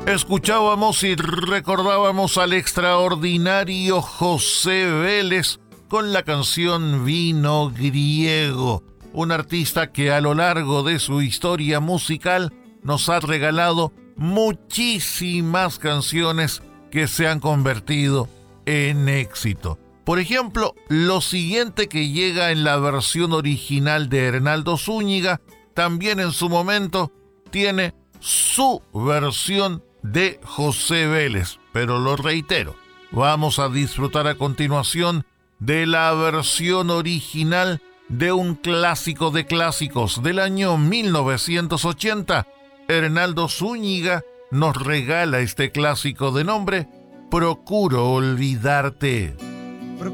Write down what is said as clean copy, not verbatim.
Escuchábamos y recordábamos al extraordinario José Vélez con la canción Vino Griego, un artista que a lo largo de su historia musical nos ha regalado muchísimas canciones que se han convertido en éxito. Por ejemplo, lo siguiente que llega en la versión original de Hernaldo Zúñiga, también en su momento tiene su versión de José Vélez, pero lo reitero, vamos a disfrutar a continuación de la versión original de un clásico de clásicos del año 1980. Hernaldo Zúñiga nos regala este clásico de nombre Procuro olvidarte.